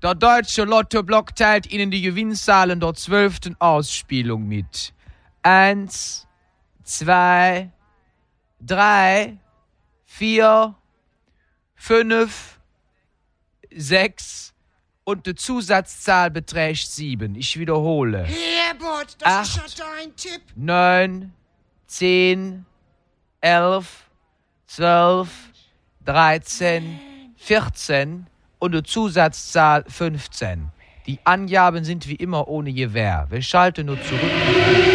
Der deutsche Lottoblock teilt Ihnen die Gewinnzahlen der 12. Ausspielung mit. 1, 2, 3, 4, 5, 6 und die Zusatzzahl beträgt 7. Ich wiederhole. Herbert, das 8, ist ja dein Tipp. 9, 10, 11, 12, 13, 14 und die Zusatzzahl 15. Die Angaben sind wie immer ohne Gewähr. Wir schalten nur zurück.